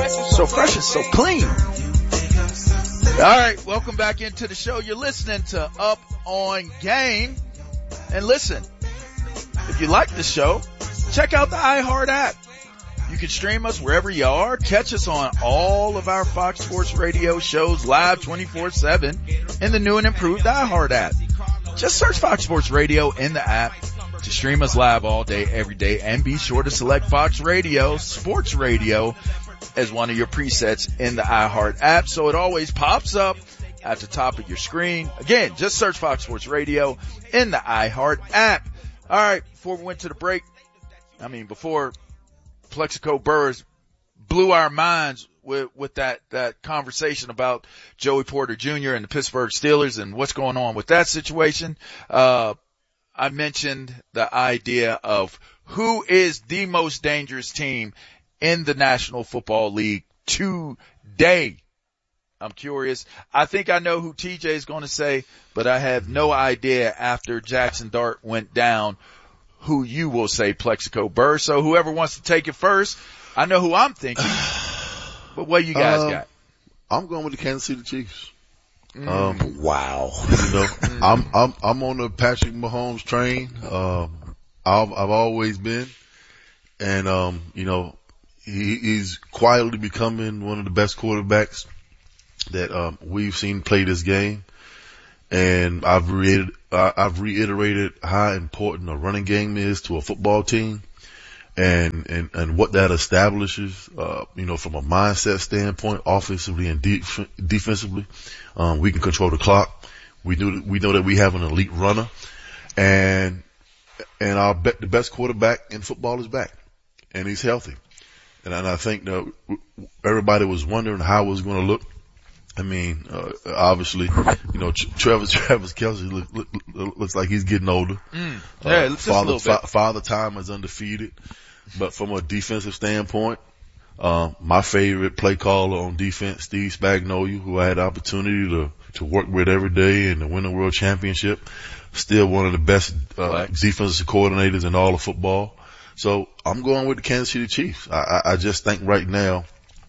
So fresh and so clean. All right, welcome back into the show. You're listening to Up on Game. And listen, if you like the show, check out the iHeart app. You can stream us wherever you are. Catch us on all of our Fox Sports Radio shows live 24/7 in the new and improved iHeart app. Just search Fox Sports Radio in the app to stream us live all day, every day, and be sure to select Fox Radio, Sports Radio, as one of your presets in the iHeart app, so it always pops up at the top of your screen. Again, just search Fox Sports Radio in the iHeart app. All right, before we went to the break, before Plexico Burress blew our minds with that conversation about Joey Porter Jr. and the Pittsburgh Steelers and what's going on with that situation, I mentioned the idea of who is the most dangerous team in the National Football League today. I'm curious. I think I know who TJ is going to say, but I have no idea after Jackson Dart went down who you will say, Plexico Burress. So whoever wants to take it first, I know who I'm thinking. But what you guys got? I'm going with the Kansas City Chiefs. Wow. I'm on the Patrick Mahomes train. I've always been. And, he's quietly becoming one of the best quarterbacks that we've seen play this game. And I've reiterated how important a running game is to a football team and what that establishes, from a mindset standpoint, offensively and defensively. We can control the clock. We know that we have an elite runner, and I'll bet the best quarterback in football is back, and he's healthy. And I think that everybody was wondering how it was going to look. Obviously, Travis Kelce looks like he's getting older. Father time is undefeated. But from a defensive standpoint, my favorite play caller on defense, Steve Spagnuolo, who I had the opportunity to work with every day and to win the world championship, still one of the best defensive coordinators in all of football. So I'm going with the Kansas City Chiefs. I just think right now,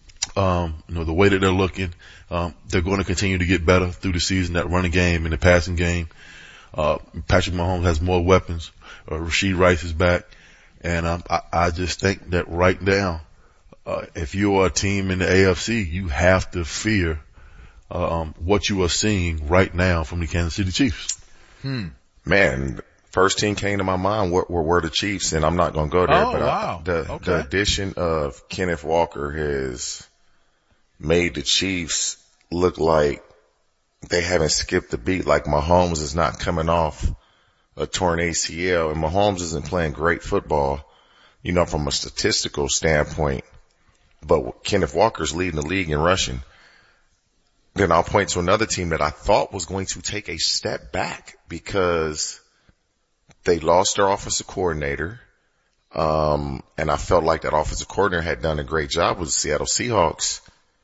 the way that they're looking, they're going to continue to get better through the season, that running game and the passing game. Patrick Mahomes has more weapons. Rashid Rice is back. And I just think that right now, if you are a team in the AFC, you have to fear what you are seeing right now from the Kansas City Chiefs. Man, first team came to my mind were the Chiefs, and I'm not going to go there. The addition of Kenneth Walker has made the Chiefs look like they haven't skipped a beat, like Mahomes is not coming off a torn ACL, and Mahomes isn't playing great football, from a statistical standpoint, but Kenneth Walker's leading the league in rushing. Then I'll point to another team that I thought was going to take a step back because they lost their offensive coordinator. And I felt like that offensive coordinator had done a great job with the Seattle Seahawks.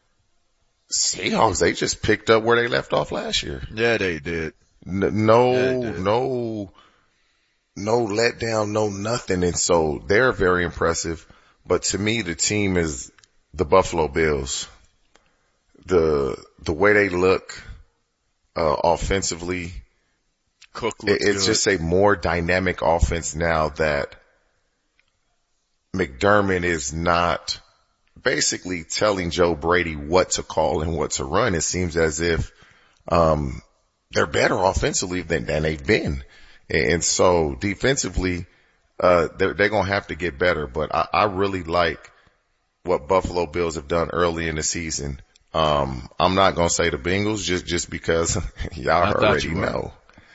They just picked up where they left off last year. Yeah, they did. No letdown, no nothing. And so they're very impressive. But to me, the team is the Buffalo Bills. The way they look, offensively, it's just a more dynamic offense now that McDermott is not basically telling Joe Brady what to call and what to run. It seems as if, they're better offensively than they've been. And so defensively, they're going to have to get better, but I really like what Buffalo Bills have done early in the season. I'm not going to say the Bengals just because y'all already know.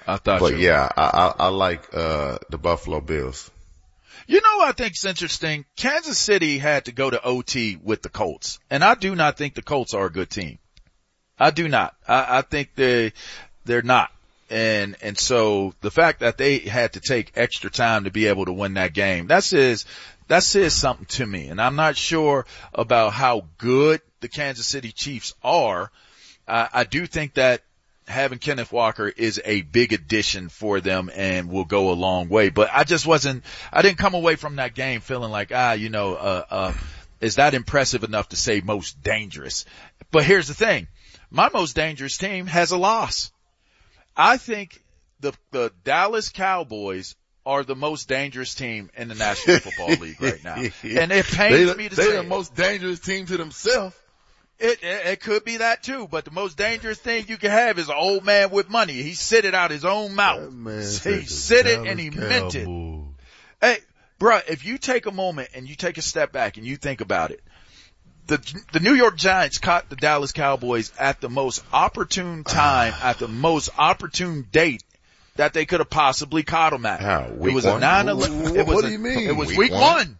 I like, the Buffalo Bills. I think's interesting. Kansas City had to go to OT with the Colts, and I do not think the Colts are a good team. I do not. I think they're not. And so the fact that they had to take extra time to be able to win that game, that says something to me. And I'm not sure about how good the Kansas City Chiefs are. I do think that having Kenneth Walker is a big addition for them and will go a long way. But I didn't come away from that game feeling like, is that impressive enough to say most dangerous. But here's the thing. My most dangerous team has a loss. I think the Dallas Cowboys are the most dangerous team in the National Football League right now. And it pains me to say they're the most dangerous team to themselves. It could be that too, but the most dangerous thing you can have is an old man with money. He said it out his own mouth. He said it and he meant it. Hey, bruh, if you take a moment and you take a step back and you think about it, the New York Giants caught the Dallas Cowboys at the most opportune time, at the most opportune date that they could have possibly caught them at. It was one? A 9/11. What do you mean? It was week one.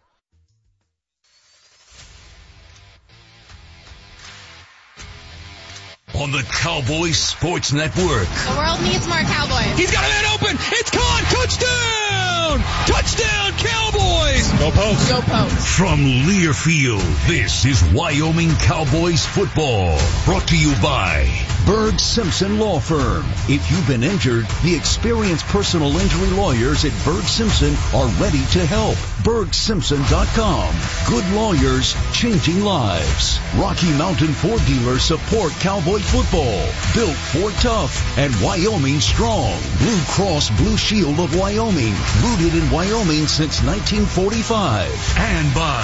On the Cowboys Sports Network. The world needs more Cowboys. He's got a man open. It's caught. Touchdown! Touchdown, Cowboys! Go Post. Go Post. From Learfield, this is Wyoming Cowboys football. Brought to you by Berg Simpson Law Firm. If you've been injured, the experienced personal injury lawyers at Berg Simpson are ready to help. BergSimpson.com. Good lawyers, changing lives. Rocky Mountain Ford dealers support Cowboy football. Built Ford tough and Wyoming strong. Blue Cross Blue Shield of Wyoming. Rooted in Wyoming since 1945. And by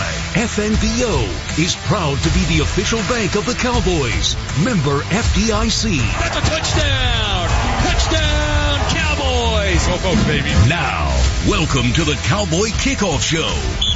FNBO is proud to be the official bank of the Cowboys. Member FDIC. That's a touchdown! Touchdown, Cowboys! Go Folks, baby. Now, welcome to the Cowboy Kickoff Show.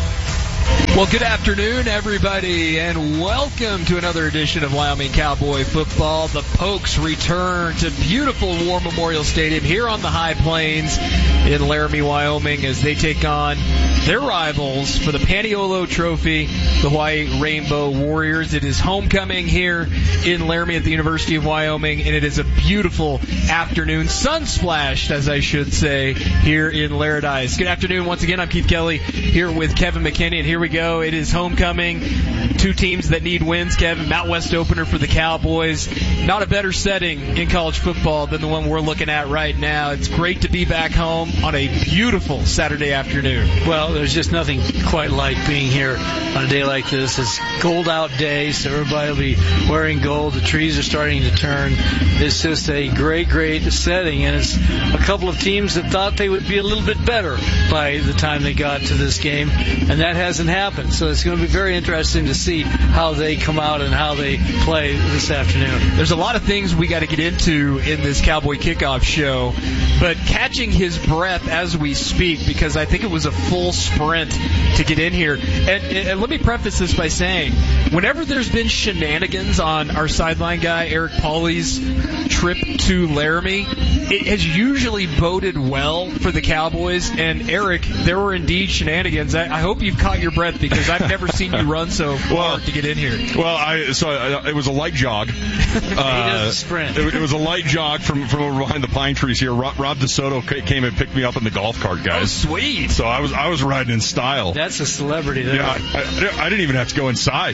Well, good afternoon, everybody, and welcome to another edition of Wyoming Cowboy Football. The Pokes return to beautiful War Memorial Stadium here on the High Plains in Laramie, Wyoming, as they take on their rivals for the Paniolo Trophy, the Hawaii Rainbow Warriors. It is homecoming here in Laramie at the University of Wyoming, and it is a beautiful afternoon, sun-splashed, as I should say, here in Laradice. Good afternoon once again. I'm Keith Kelly here with Kevin McKinney, and here we go. It is homecoming. Two teams that need wins, Kevin. Mount West opener for the Cowboys. Not a better setting in college football than the one we're looking at right now. It's great to be back home on a beautiful Saturday afternoon. Well, there's just nothing quite like being here on a day like this. It's gold out day, so everybody will be wearing gold. The trees are starting to turn. It's just a great, great setting, and it's a couple of teams that thought they would be a little bit better by the time they got to this game, and that hasn't happened. So it's going to be very interesting to see how they come out and how they play this afternoon. There's a lot of things we got to get into in this Cowboy Kickoff show, but catching his breath as we speak, because I think it was a full sprint to get in here. And let me preface this by saying, whenever there's been shenanigans on our sideline guy, Eric Pauly's trip to Laramie, it has usually boded well for the Cowboys. And Eric, there were indeed shenanigans. I hope you've caught your breath, because I've never seen you run so hard to get in here. Well, it was a light jog. He does a sprint. It was a light jog from over behind the pine trees here. Rob DeSoto came and picked me up in the golf cart, guys. Oh, sweet. So I was riding in style. That's a celebrity there. Yeah, I didn't even have to go inside.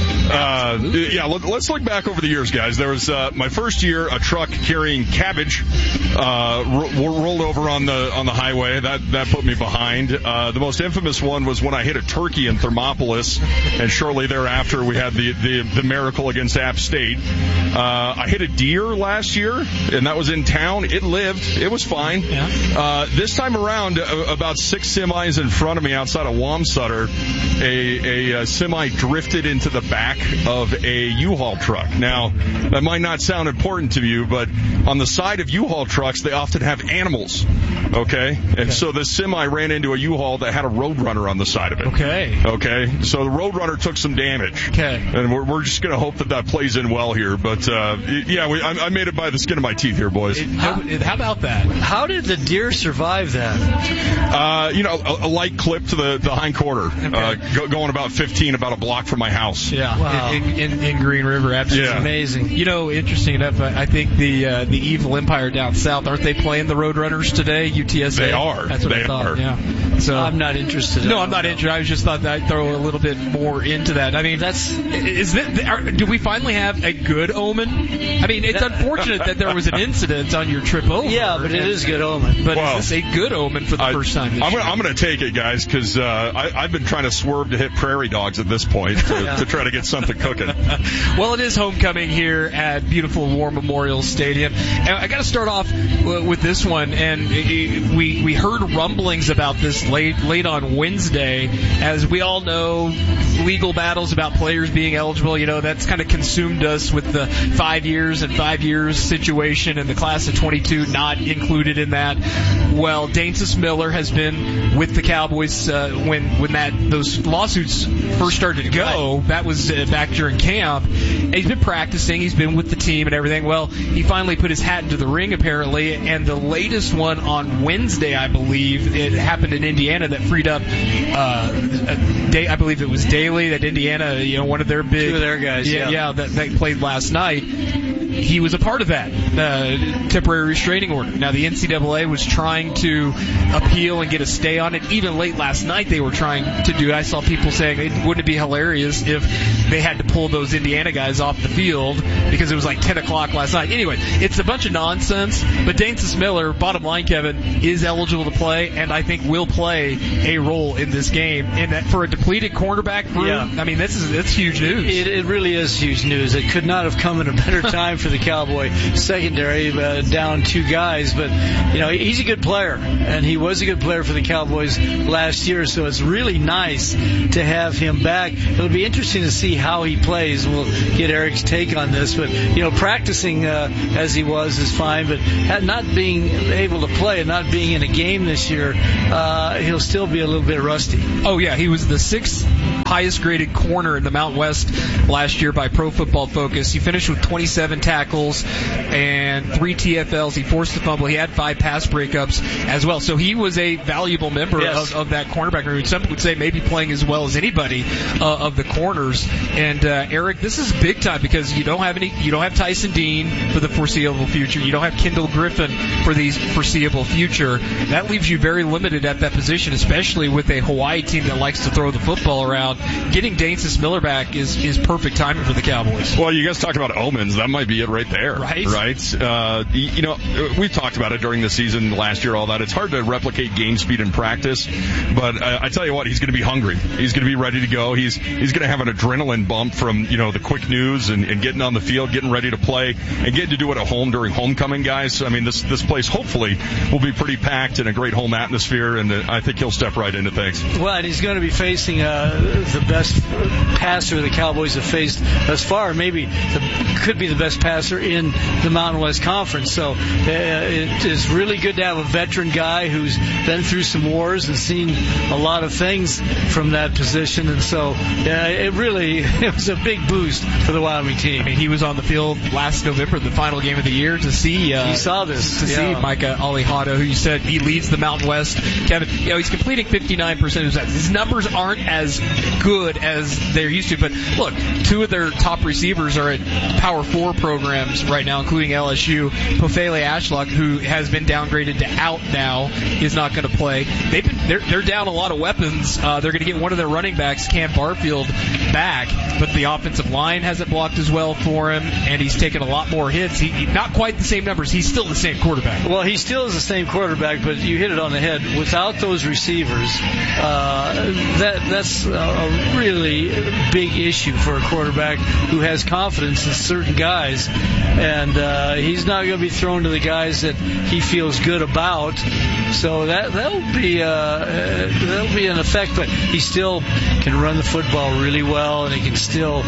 Let's look back over the years, guys. There was my first year, a truck carrying cabbage rolled over on the highway. That put me behind. The most infamous one was when I hit a turkey in Thermopolis, and shortly thereafter we had the miracle against App State. I hit a deer last year, and that was in town. It lived. It was fine. Yeah. This time around, about 6 semis in front of me outside of Wamsutter, a semi drifted into the back of a U-Haul truck. Now, that might not sound important to you, but on the side of U-Haul trucks, they often have animals. Okay? And so this semi ran into a U-Haul that had a Roadrunner on the side of it. Okay? So the Roadrunner took some damage. Okay. And we're just going to hope that plays in well here. But, I made it by the skin of my teeth here, boys. How about that? How did the deer survive that? A light clip to the hind quarter, going about 15, about a block from my house. Yeah. Well, in Green River. Absolutely amazing. You know, interesting enough, I think the Evil Empire down south, aren't they playing the Roadrunners today? UTSA. They are. That's what I thought. Yeah. So I'm not interested. No, I'm not interested. I just thought that I'd throw a little bit more into that. I mean, do we finally have a good omen? I mean, it's unfortunate that there was an incident on your trip over. Yeah, but it is good omen. But is this a good omen for the first time this year? I'm going to take it, guys, because I've been trying to swerve to hit prairie dogs at this point to try to get something cooking. Well, it is homecoming here at beautiful War Memorial Stadium. And I got to start off with this one. And we heard rumblings about this late on Wednesday. As we all know, legal battles about players being eligible, you know, that's kind of consumed us with the 5 years and 5 years situation and the class of 22 not included in that. Well, Dainsis Miller has been with the Cowboys when those lawsuits first started to go. Right. That was back during camp. And he's been practicing. He's been with the team and everything. Well, he finally put his hat into the ring, apparently, and the latest one on Wednesday, I believe, it happened in Indiana that freed up I believe it was Daly, that Indiana, you know, one of their big... Two of their guys, that played last night. He was a part of that temporary restraining order. Now, the NCAA was trying to appeal and get a stay on it. Even late last night, they were trying to do. I saw people saying, wouldn't it be hilarious if they had to pull those Indiana guys off the field because it was like 10 o'clock last night. Anyway, it's a bunch of nonsense. But Dainsis Miller, bottom line, Kevin, is eligible to play, and I think will play a role in this game. And that for a depleted cornerback room, I mean, that's huge news. It really is huge news. It could not have come at a better time for the Cowboy secondary, down two guys. But, you know, he's a good player, and he was a good player for the Cowboys last year, so it's really nice to have him back. It'll be interesting to see how he plays. We'll get Eric's take on this. But, you know, practicing as he was is fine, but not being able to play and not being in a game this year, he'll still be a little bit rusty. Oh, yeah, he was the sixth highest graded corner in the Mountain West last year by Pro Football Focus. He finished with 27 tackles and 3 TFLs. He forced the fumble. He had 5 pass breakups as well. So he was a valuable member of that cornerback room. Some would say maybe playing as well as anybody of the corners. And Eric, this is big time because you don't have Tyson Dean for the foreseeable future. You don't have Kendall Griffin for the foreseeable future. That leaves you very limited at that position, especially with a Hawaii team that likes to throw the football around. Getting Dainsis Miller back is perfect timing for the Cowboys. Well, you guys talk about omens. That might be it right there. Right? You know, we've talked about it during the season last year, all that. It's hard to replicate game speed in practice, but I tell you what, he's going to be hungry. He's going to be ready to go. He's going to have an adrenaline bump from, you know, the quick news and getting on the field, getting ready to play, and getting to do it at home during homecoming, guys. I mean, this place hopefully will be pretty packed and a great home atmosphere, and I think he'll step right into things. Well, and he's going to be facing the best passer the Cowboys have faced thus far. Maybe could be the best passer in the Mountain West Conference. So it is really good to have a veteran guy who's been through some wars and seen a lot of things from that position. And so it was a big boost for the Wyoming team. I mean, he was on the field last November, the final game of the year, to see see Micah Alejado, who you said he leads the Mountain West. Kevin, you know, he's completing 59% of his snaps. His numbers aren't as good as they're used to, but look, 2 of their top receivers are at Power 4 programs right now, including LSU. Pofele Ashlock, who has been downgraded to out now, is not going to play. They're down a lot of weapons. They're going to get one of their running backs, Cam Barfield, back, but the offensive line hasn't blocked as well for him, and he's taken a lot more hits. He not quite the same numbers. He's still the same quarterback. Well, he still is the same quarterback, but you hit it on the head. Without those receivers, that's a really big issue for a quarterback who has confidence in certain guys, and he's not going to be thrown to the guys that he feels good about. So that'll be an effect, but he still can run the football really well, and he can still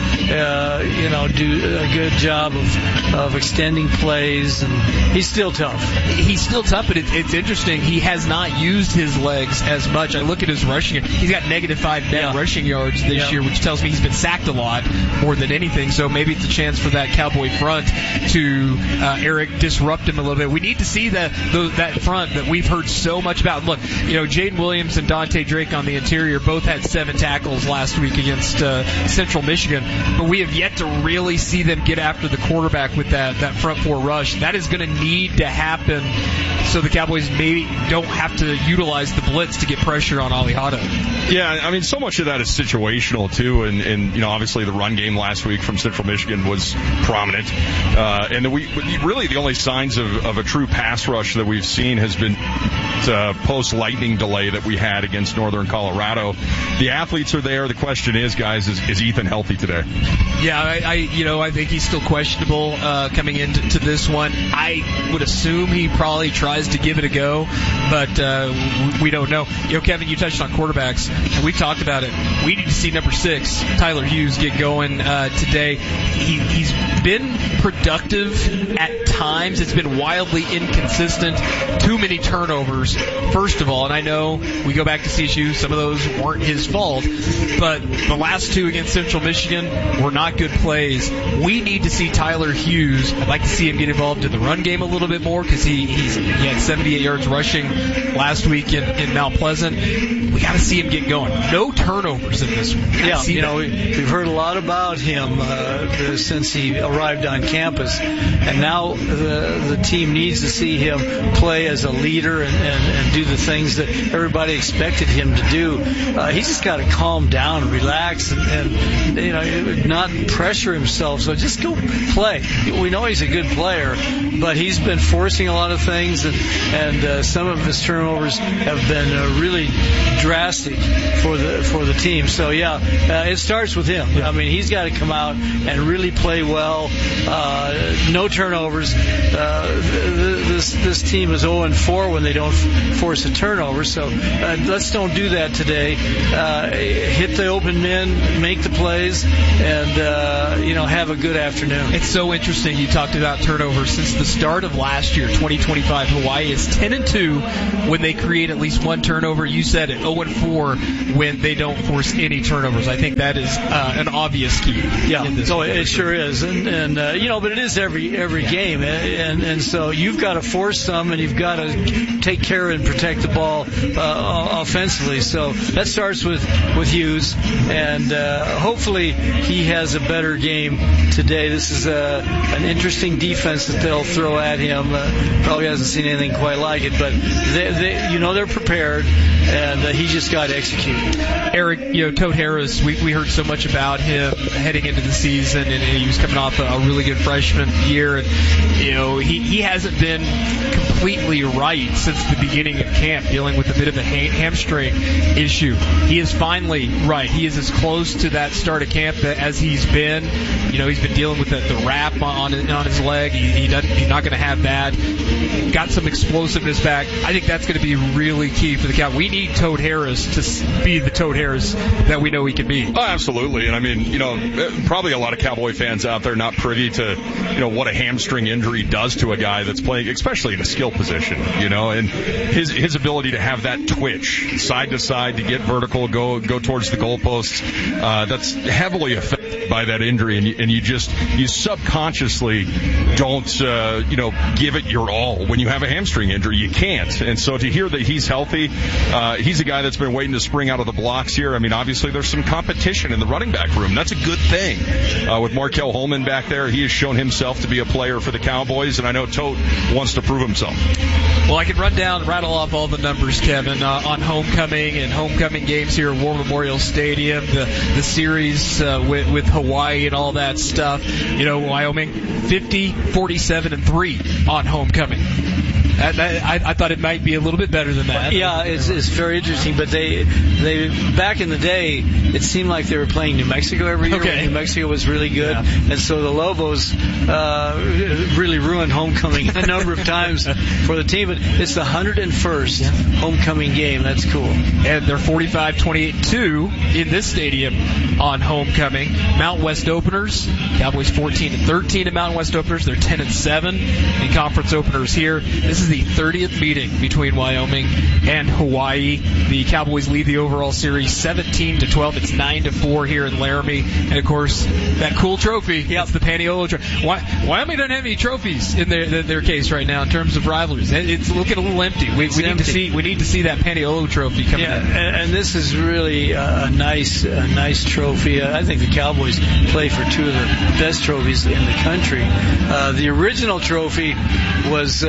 do a good job of extending plays, and he's still tough. He's still tough, but it's interesting. He has not used his legs as much. I look at his rushing. He's got -5 net rushing yards this year, which tells me he's been sacked a lot more than anything. So maybe it's a chance for that Cowboy front to Eric disrupt him a little bit. We need to see that front that we've heard so much about. Look, you know, Jaden Williams and Dante Drake on the interior both had 7 tackles last last week against Central Michigan, but we have yet to really see them get after the quarterback with that front four rush. That is going to need to happen so the Cowboys maybe don't have to utilize the blitz to get pressure on Alihada. Yeah, I mean, so much of that is situational too, and obviously the run game last week from Central Michigan was prominent, and really the only signs of a true pass rush that we've seen has been post lightning delay that we had against Northern Colorado. The athletes are there. The question is, guys, is Ethan healthy today? Yeah, I think he's still questionable coming into this one. I would assume he probably tries to give it a go, but we don't know. Kevin, you touched on quarterbacks, and we talked about it. We need to see number 6, Tyler Hughes, get going today. He's been productive at times. It's been wildly inconsistent. Too many turnovers, first of all, and I know we go back to CSU, some of those weren't his fault, but the last 2 against Central Michigan were not good plays. We need to see Tyler Hughes. I'd like to see him get involved in the run game a little bit more because he had 78 yards rushing last week in Mount Pleasant. We got to see him get going. No turnovers in this one. Yeah, we've heard a lot about him since he arrived on campus, and now the team needs to see him play as a leader and do the things that everybody expected him to do. He's just got to calm down, relax, and not pressure himself. So just go play. We know he's a good player, but he's been forcing a lot of things, and some of his turnovers have been really drastic for the team. So it starts with him. I mean, he's got to come out and really play well. No turnovers. This team is 0-4 when they don't force a turnover. So let's don't do that today. Hit the open men, make the plays, and have a good afternoon. It's so interesting. You talked about turnovers. Since the start of last year, 2025, Hawaii is 10-2 when they create at least one turnover. You said it, 0-4 when they don't force any turnovers. I think that is an obvious key. Yeah, it sure is, and but it is every game, and so you've got to force some, and you've got to take care and protect the ball offensively. So that starts with Hughes, and hopefully he has a better game today. This is an interesting defense that they'll throw at him. Probably hasn't seen anything quite like it, but they're prepared, and he just got to execute. Eric, Toad Harris, we heard so much about him heading into the season, and he was coming off a really good freshman year, and he hasn't been completely right since the beginning of camp, dealing with a bit of a hamstring issue. He is finally right. He is as close to that start of camp as he's been. He's been dealing with the wrap on his leg. He's not going to have that. Got some explosiveness back. I think that's going to be really key for the Cowboys. We need Toad Harris to be the Toad Harris that we know he can be. Oh, absolutely. And I mean, probably a lot of Cowboy fans out there not privy to, what a hamstring injury does to a guy that's playing, especially in a skill position, and his ability to have that twitch side to side, to get vertical, go towards the goalposts, that's heavily affected by that injury. And you subconsciously don't, give it your all. When you have a hamstring injury, you can't. And so to hear that he's healthy, he's a guy that's been waiting to spring out of the blocks here. I mean, obviously there's some competition in the running back room. That's a good thing. With Markel Holman back there, he has shown himself to be a player for the Cowboys, and I know Tote wants to prove himself. Well, I can rattle off all the numbers, Kevin, on homecoming and homecoming games here at War Memorial Stadium, the series with Hawaii and all that stuff. Wyoming, 50, 47, and 3 on homecoming. I thought it might be a little bit better than that. Yeah, it's very interesting. But they back in the day, it seemed like they were playing New Mexico every year. Okay. New Mexico was really good, and so the Lobos really ruined homecoming a number of times for the team. But it's the 101st homecoming game. That's cool. And they're 45-28-2 in this stadium on homecoming. Mount West opened openers. Cowboys 14-13 in Mountain West openers. They're 10-7 in conference openers here. This is the 30th meeting between Wyoming and Hawaii. The Cowboys lead the overall series 17-12. It's 9-4 here in Laramie. And of course, that cool trophy. Yep. It's the Paniolo trophy. Wyoming doesn't have any trophies in their case right now in terms of rivalries. It's looking a little empty. We need to see that Paniolo trophy coming in. And this is really a nice trophy. I think the Cowboys play for two of the best trophies in the country. The original trophy was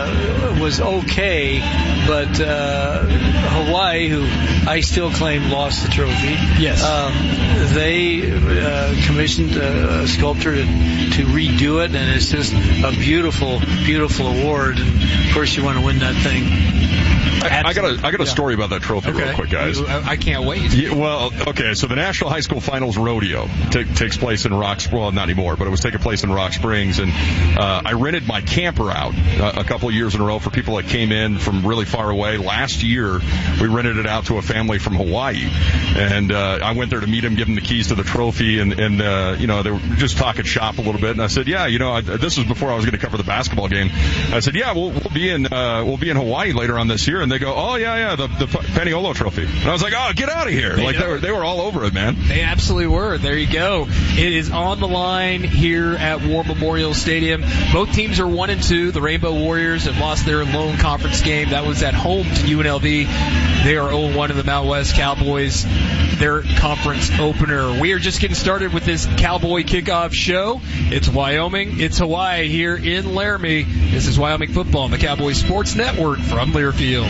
okay, but Hawaii, who I still claim lost the trophy. Yes. They commissioned a sculptor to redo it, and it's just a beautiful, beautiful award. And of course, you want to win that thing. I got a story about that trophy real quick, guys. I can't wait. Yeah, well, okay, so the National High School Finals Rodeo takes place in well, not anymore, but it was taking place in Rock Springs, and I rented my camper out a couple of years in a row for people that came in from really far away. Last year, we rented it out to a family from Hawaii, and I went there to meet them, give them the keys to the trophy, and they were just talking shop a little bit, and I said, this was before I was going to cover the basketball game. I said, we'll be in Hawaii later on this year, and they go, oh yeah, the Paniolo trophy. And I was like, oh, get out of here! They were all over it, man. They absolutely were. There you go. It is on the line here at War Memorial Stadium. Both teams are 1-2. The Rainbow Warriors have lost their lone conference game. That was at home to UNLV. They are 0-1 in the Mountain West. Cowboys, their conference opener. We are just getting started with this Cowboy kickoff show. It's Wyoming. It's Hawaii here in Laramie. This is Wyoming football on the Cowboys Sports Network from Learfield.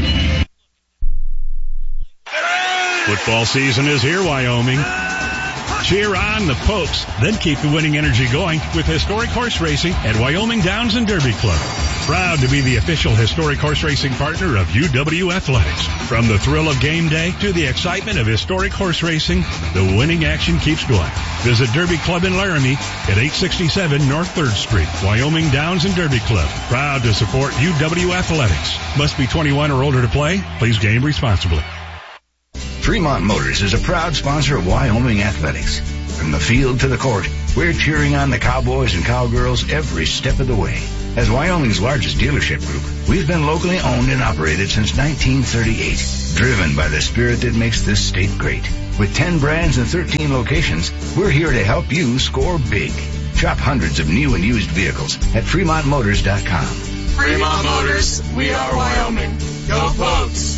Football season is here, Wyoming. Cheer on the Pokes, then keep the winning energy going with historic horse racing at Wyoming Downs and Derby Club. Proud to be the official historic horse racing partner of UW Athletics. From the thrill of game day to the excitement of historic horse racing, the winning action keeps going. Visit Derby Club in Laramie at 867 North 3rd Street. Wyoming Downs and Derby Club. Proud to support UW Athletics. Must be 21 or older to play. Please game responsibly. Fremont Motors is a proud sponsor of Wyoming Athletics. From the field to the court, we're cheering on the Cowboys and Cowgirls every step of the way. As Wyoming's largest dealership group, we've been locally owned and operated since 1938, driven by the spirit that makes this state great. With 10 brands and 13 locations, we're here to help you score big. Shop hundreds of new and used vehicles at FremontMotors.com. Fremont Motors, we are Wyoming. Go Pokes!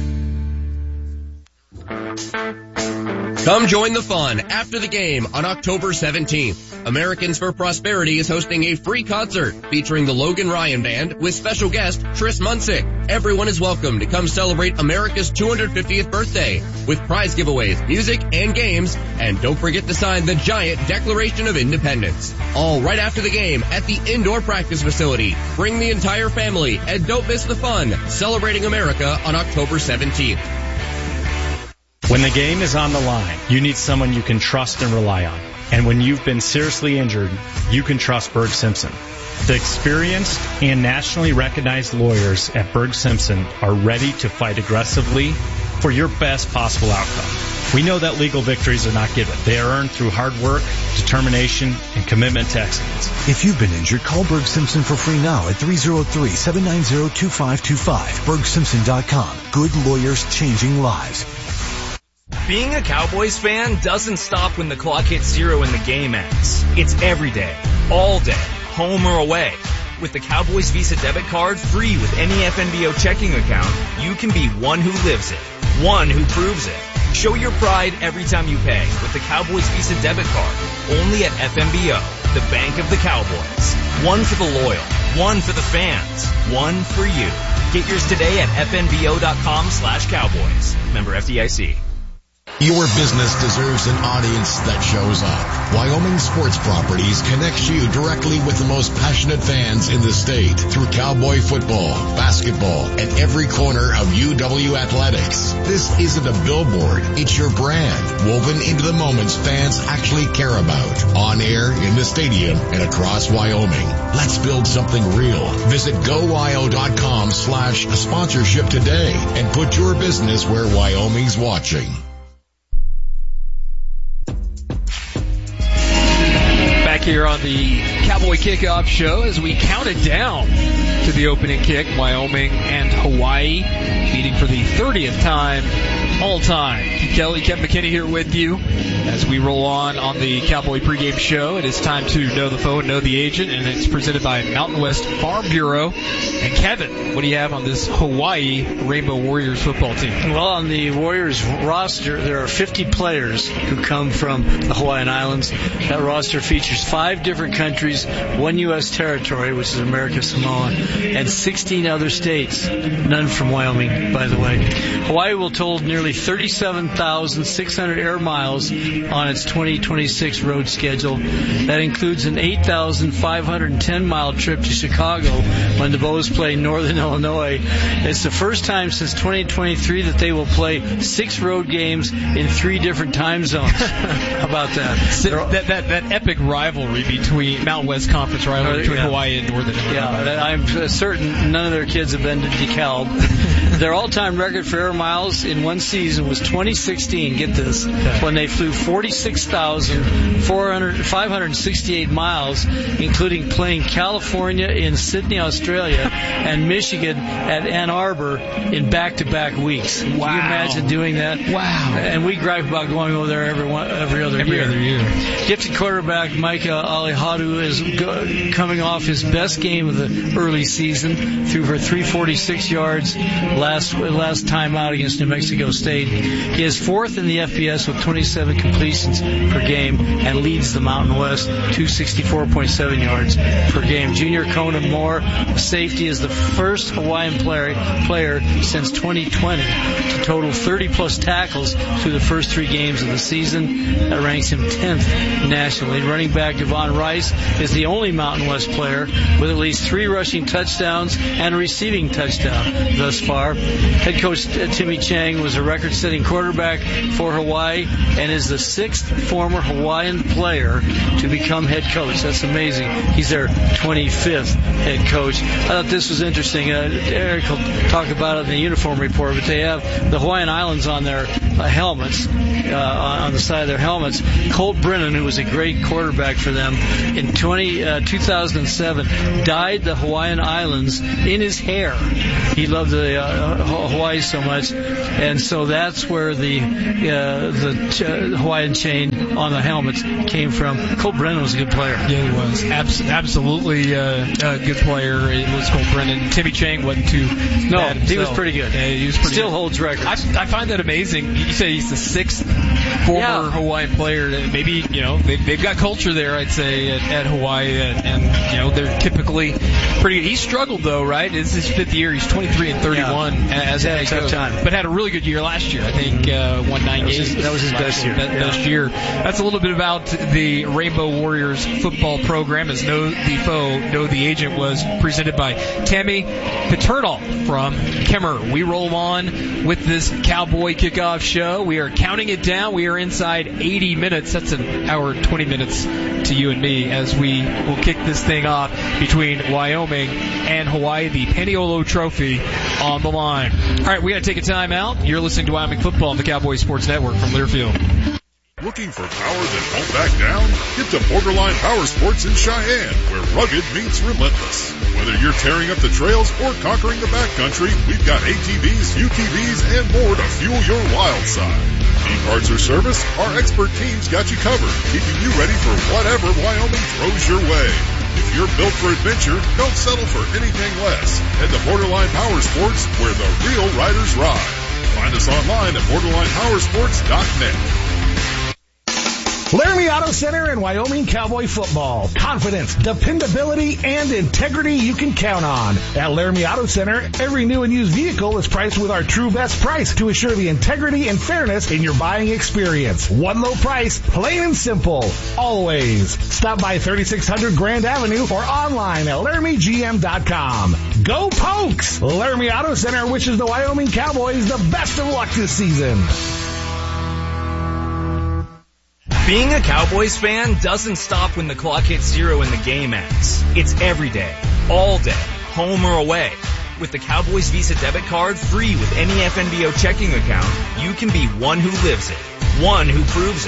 Come join the fun after the game on October 17th. Americans for Prosperity is hosting a free concert featuring the Logan Ryan Band with special guest Tris Munsick. Everyone is welcome to come celebrate America's 250th birthday with prize giveaways, music, and games. And don't forget to sign the giant Declaration of Independence. All right after the game at the indoor practice facility. Bring the entire family and don't miss the fun celebrating America on October 17th. When the game is on the line, you need someone you can trust and rely on. And when you've been seriously injured, you can trust Berg Simpson. The experienced and nationally recognized lawyers at Berg Simpson are ready to fight aggressively for your best possible outcome. We know that legal victories are not given. They are earned through hard work, determination, and commitment to excellence. If you've been injured, call Berg Simpson for free now at 303-790-2525. BergSimpson.com. Good lawyers changing lives. Being a Cowboys fan doesn't stop when the clock hits 0 and the game ends. It's every day, all day, home or away. With the Cowboys Visa debit card free with any FNBO checking account, you can be one who lives it, one who proves it. Show your pride every time you pay with the Cowboys Visa debit card, only at FNBO, the bank of the Cowboys. One for the loyal, one for the fans, one for you. Get yours today at fnbo.com/Cowboys. Member FDIC. Your business deserves an audience that shows up. Wyoming Sports Properties connects you directly with the most passionate fans in the state through Cowboy football, basketball, and every corner of UW Athletics. This isn't a billboard. It's your brand, woven into the moments fans actually care about. On air, in the stadium, and across Wyoming. Let's build something real. Visit GoWyo.com/sponsorship today and put your business where Wyoming's watching. here on the Cowboy Kickoff Show as we counted down to the opening kick. Wyoming and Hawaii meeting for the 30th time all time. Keith Kelly, Kevin McKinney here with you as we roll on the Cowboy pregame show. It is time to know the phone, know the agent, and it's presented by Mountain West Farm Bureau. And Kevin, what do you have on this Hawaii Rainbow Warriors football team? Well, on the Warriors roster, there are 50 players who come from the Hawaiian Islands. That roster features 5 different countries, 1 U.S. territory, which is America Samoa, and 16 other states, none from Wyoming, by the way. Hawaii will total nearly 37,600 air miles on its 2026 road schedule. That includes an 8,510-mile trip to Chicago when the Bows play Northern Illinois. It's the first time since 2023 that they will play 6 road games in 3 different time zones. How about that? That epic rivalry between Mountain West Conference rivalry between Hawaii and Northern Illinois. Yeah, I'm certain none of their kids have been to DeKalb. Their all-time record for air miles in one season was 2016, get this, when they flew 46,568 miles, including playing California in Sydney, Australia, and Michigan at Ann Arbor in back-to-back weeks. Wow. Can you imagine doing that? Wow. And we gripe about going over there every other year. Gifted quarterback Micah Alihadu is coming off his best game of the early season, threw for 346 yards last time out against New Mexico State. He is 4th in the FBS with 27 completions per game and leads the Mountain West, 264.7 yards per game. Junior Conan Moore, safety, is the first Hawaiian player since 2020 to total 30-plus tackles through the first 3 games of the season. That ranks him 10th nationally. Running back Devon Rice is the only Mountain West player with at least 3 rushing touchdowns and a receiving touchdown thus far. Head coach Timmy Chang was a record-setting quarterback for Hawaii and is the 6th former Hawaiian player to become head coach. That's amazing. He's their 25th head coach. I thought this was interesting. Eric will talk about it in the uniform report, but they have the Hawaiian Islands on their helmets, on the side of their helmets. Colt Brennan, who was a great quarterback for them in 2007, dyed the Hawaiian Islands in his hair. He loved the Hawaii so much, and so that's where the Hawaiian chain on the helmets came from. Colt Brennan was a good player. Yeah, he was. Absolutely a good player. It was Colt Brennan. Timmy Chang wasn't too bad himself. He was pretty good. Yeah, he was pretty Still good. holds records. I find that amazing. You say he's the 6th former Hawaiian player. Maybe, they've got culture there, I'd say, at Hawaii, and they're typically pretty good. He struggled, though, right? It's his 5th year. He's 23-31 as a head coach. But had a really good year last year. I think won 9 games. That was his best year. Best year. That's a little bit about the Rainbow Warriors football program, as Know the Foe, Know the Agent was presented by Tammy Paternal from Kemmer. We roll on with this Cowboy Kickoff Show. We are counting it down. We are inside 80 minutes. That's an hour 20 minutes to you and me as we will kick this thing off between Wyoming and Hawaii. The Paniolo Trophy on the line. All right, we got to take a time out. You're listening to Wyoming Football on the Cowboy Sports Network from Learfield. Looking for power that won't back down? Get to Borderline Power Sports in Cheyenne, where rugged meets relentless. Whether you're tearing up the trails or conquering the backcountry, we've got ATVs, UTVs, and more to fuel your wild side. Need parts or service? Our expert teams got you covered, keeping you ready for whatever Wyoming throws your way. If you're built for adventure, don't settle for anything less. Head to Borderline Power Sports, where the real riders ride. Find us online at borderlinepowersports.net. Laramie Auto Center and Wyoming Cowboy Football. Confidence, dependability, and integrity you can count on. At Laramie Auto Center, every new and used vehicle is priced with our true best price to assure the integrity and fairness in your buying experience. One low price, plain and simple, always. Stop by 3600 Grand Avenue or online at LaramieGM.com. Go Pokes! Laramie Auto Center wishes the Wyoming Cowboys the best of luck this season. Being a Cowboys fan doesn't stop when the clock hits 0 and the game ends. It's every day, all day, home or away. With the Cowboys Visa debit card, free with any FNBO checking account, you can be one who lives it, one who proves it.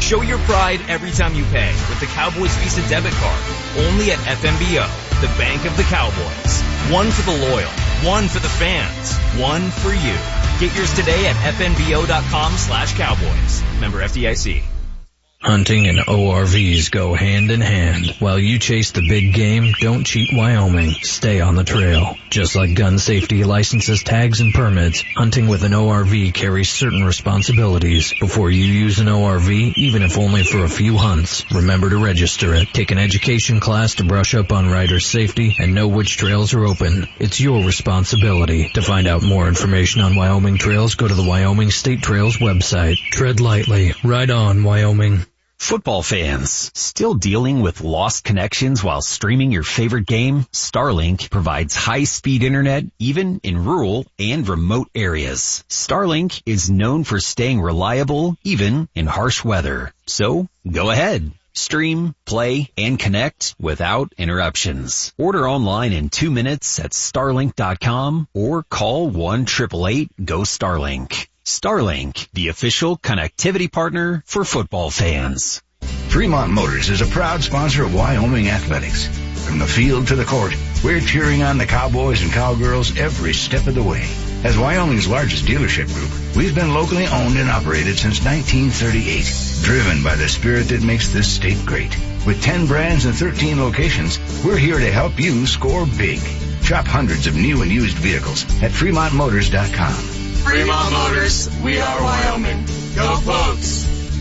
Show your pride every time you pay with the Cowboys Visa debit card. Only at FNBO, the bank of the Cowboys. One for the loyal, one for the fans, one for you. Get yours today at fnbo.com/Cowboys. Member FDIC. Hunting and ORVs go hand in hand. While you chase the big game, don't cheat Wyoming. Stay on the trail. Just like gun safety licenses, tags, and permits, hunting with an ORV carries certain responsibilities. Before you use an ORV, even if only for a few hunts, remember to register it. Take an education class to brush up on rider safety and know which trails are open. It's your responsibility. To find out more information on Wyoming trails, go to the Wyoming State Trails website. Tread lightly. Ride on, Wyoming. Football fans, still dealing with lost connections while streaming your favorite game? Starlink provides high-speed internet even in rural and remote areas. Starlink is known for staying reliable even in harsh weather. So, go ahead. Stream, play, and connect without interruptions. Order online in 2 minutes at starlink.com or call 1-888-GO-STARLINK. Starlink, the official connectivity partner for football fans. Fremont Motors is a proud sponsor of Wyoming athletics. From the field to the court, we're cheering on the Cowboys and Cowgirls every step of the way. As Wyoming's largest dealership group, we've been locally owned and operated since 1938, driven by the spirit that makes this state great. With 10 brands and 13 locations, we're here to help you score big. Shop hundreds of new and used vehicles at FremontMotors.com. Fremont Motors, we are Wyoming. Go Pokes!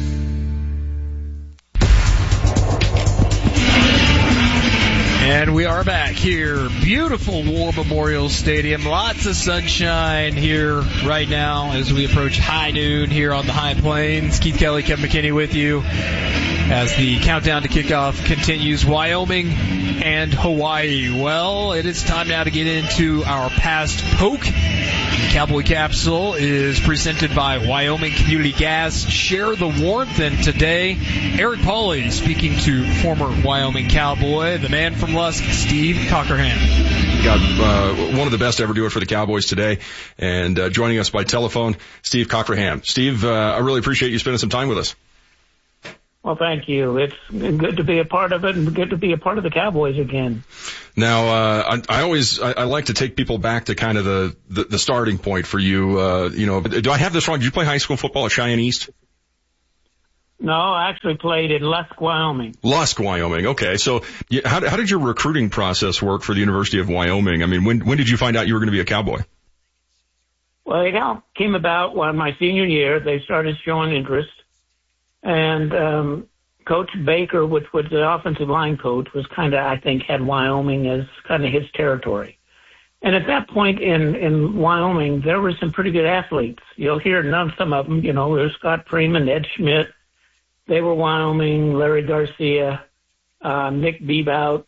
And we are back here. Beautiful War Memorial Stadium. Lots of sunshine here right now as we approach high noon here on the High Plains. Keith Kelly, Kevin McKinney with you as the countdown to kickoff continues. Wyoming and Hawaii. Well, it is time now to get into our past poke. The Cowboy Capsule is presented by Wyoming Community Gas. Share the warmth. And today, Eric Pauly speaking to former Wyoming Cowboy, the man from Lusk, Steve Cockerham. Got one of the best to ever do it for the Cowboys today. And joining us by telephone, Steve Cockerham. Steve, I really appreciate you spending some time with us. Well, thank you. It's good to be a part of it and good to be a part of the Cowboys again. Now, I like to take people back to kind of the starting point for you. Do I have this wrong? Did you play high school football at Cheyenne East? No, I actually played in Lusk, Wyoming. Lusk, Wyoming. Okay. So how did your recruiting process work for the University of Wyoming? I mean, when did you find out you were going to be a Cowboy? Well, it all came about when my senior year, they started showing interest. And Coach Baker, which was the offensive line coach, was kind of, I think, had Wyoming as kind of his territory. And at that point in Wyoming, there were some pretty good athletes. You'll hear some of them, there's Scott Freeman, Ed Schmidt. They were Wyoming, Larry Garcia, Nick Bebout,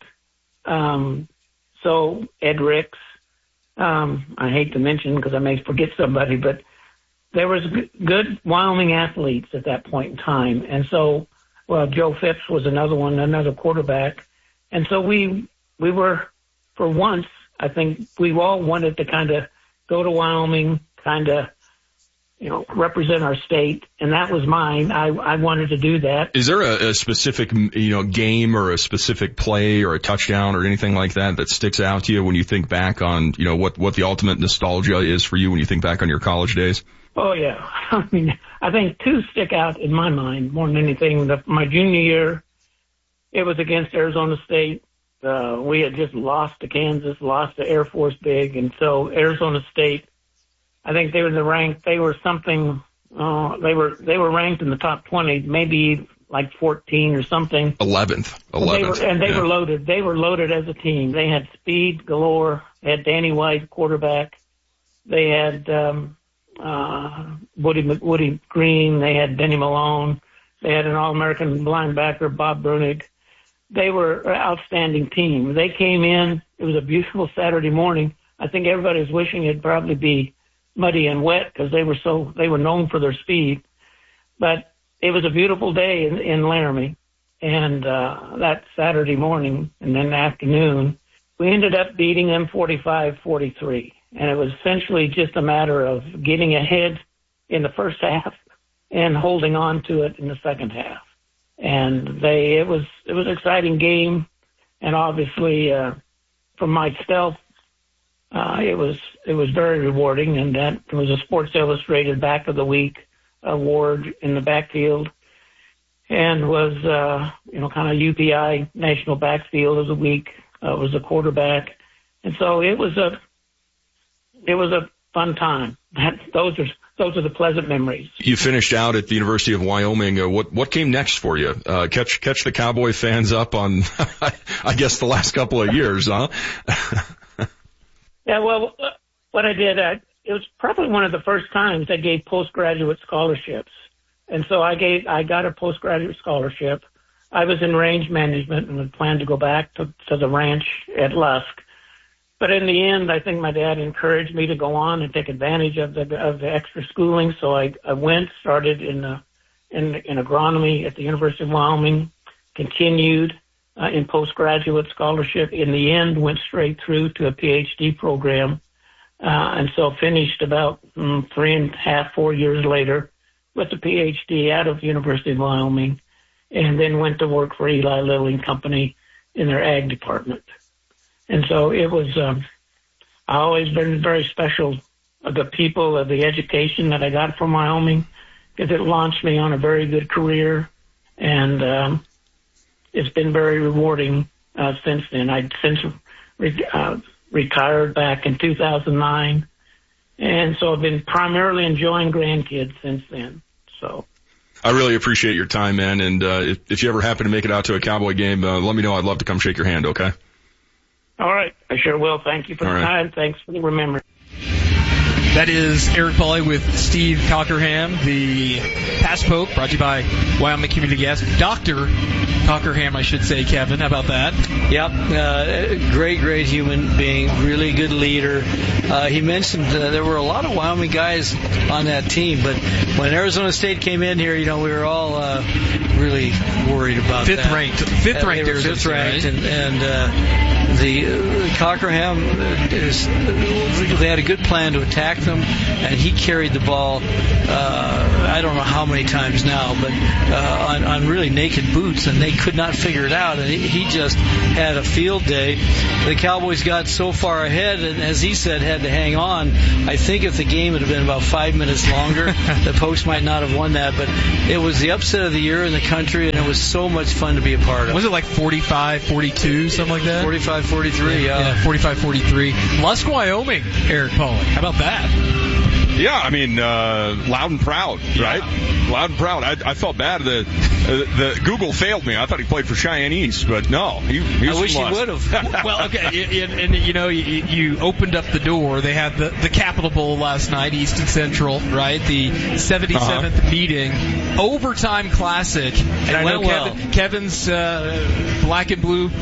so Ed Ricks. I hate to mention because I may forget somebody, but there was good Wyoming athletes at that point in time. And so, Joe Phipps was another quarterback. And so we were, for once, I think we all wanted to kind of go to Wyoming, kind of, represent our state. And that was mine. I wanted to do that. Is there a specific, game or a specific play or a touchdown or anything like that sticks out to you when you think back on, what the ultimate nostalgia is for you when you think back on your college days? Oh, yeah. I mean, I think two stick out in my mind more than anything. My junior year, it was against Arizona State. We had just lost to Kansas, lost to Air Force big. And so Arizona State, I think they were they were ranked in the top 20, maybe like 14 or something. 11th. They were loaded. They were loaded as a team. They had speed galore. They had Danny White, quarterback. They had, Woody Green. They had Denny Malone. They had an All-American linebacker, Bob Brunig. They were an outstanding team. They came in. It was a beautiful Saturday morning. I think everybody was wishing it'd probably be muddy and wet because they were known for their speed. But it was a beautiful day in Laramie. And that Saturday morning and then afternoon, we ended up beating them 45-43. And it was essentially just a matter of getting ahead in the first half and holding on to it in the second half. And it was an exciting game. And obviously, for myself, it was very rewarding, and that was a Sports Illustrated Back of the Week award in the backfield, and was kind of UPI National Backfield of the Week. Was a quarterback, and so it was a fun time. Those are the pleasant memories. You finished out at the University of Wyoming. What came next for you? Catch the Cowboy fans up on, I guess, the last couple of years, huh? Yeah, well, what I did, it was probably one of the first times I gave postgraduate scholarships. And so I got a postgraduate scholarship. I was in range management and had planned to go back to the ranch at Lusk. But in the end, I think my dad encouraged me to go on and take advantage of the extra schooling. So I went, started in agronomy at the University of Wyoming, continued in postgraduate scholarship. In the end, went straight through to a PhD program, and so finished about 3.5, 4 years later with a PhD out of the University of Wyoming, and then went to work for Eli Lilly and Company in their ag department. And so it was, I always been very special of the people, of the education that I got from Wyoming, because it launched me on a very good career, and it's been very rewarding since then. I'd since retired back in 2009, and so I've been primarily enjoying grandkids since then. So I really appreciate your time, man, and if you ever happen to make it out to a Cowboy game, let me know. I'd love to come shake your hand, okay? All right, I sure will. Thank you for the time. Thanks for the remembrance. That is Eric Pauly with Steve Cockerham, the past Pope, brought to you by Wyoming Community Gas. Dr. Cockerham, I should say, Kevin. How about that? Yep. Great human being, really good leader. He mentioned there were a lot of Wyoming guys on that team, but when Arizona State came in here, we were all really worried about fifth ranked Arizona State, right? And the Cockerham, they had a good plan to attack them, and he carried the ball, I don't know how many times now, but on really naked boots, and they could not figure it out, and he just had a field day. The Cowboys got so far ahead, and as he said, had to hang on. I think if the game had been about 5 minutes longer, the Pokes might not have won that, but it was the upset of the year in the country, and it was so much fun to be a part of. Was it like 45-42, something like that? 45-43, yeah. 45-43. Lusk, Wyoming, Eric Pauly. How about that? Yeah, I mean, loud and proud, right? Yeah. Loud and proud. I felt bad. The Google failed me. I thought he played for Cheyenne East, but no, he was. I wish he would have. Well, okay, and you opened up the door. They had the Capital Bowl last night, East and Central, right? The 77th meeting, overtime classic. And I know well. Kevin's black and blue